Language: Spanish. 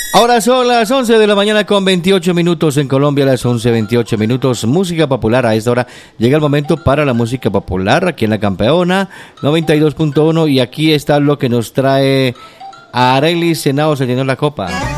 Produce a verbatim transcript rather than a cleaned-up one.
Ahora son las once de la mañana con veintiocho minutos en Colombia, las once veintiocho minutos. Música popular. A esta hora llega el momento para la música popular aquí en La Campeona noventa y dos punto uno, y aquí está lo que nos trae Arelis Senao llenando la copa.